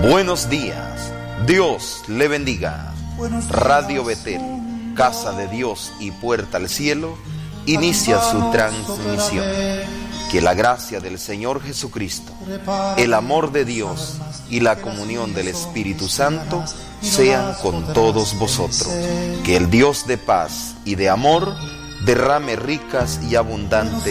Buenos días, Dios le bendiga. Radio Betel, Casa de Dios y Puerta al Cielo, inicia su transmisión. Que la gracia del Señor Jesucristo, el amor de Dios y la comunión del Espíritu Santo sean con todos vosotros. Que el Dios de paz y de amor derrame ricas y abundantes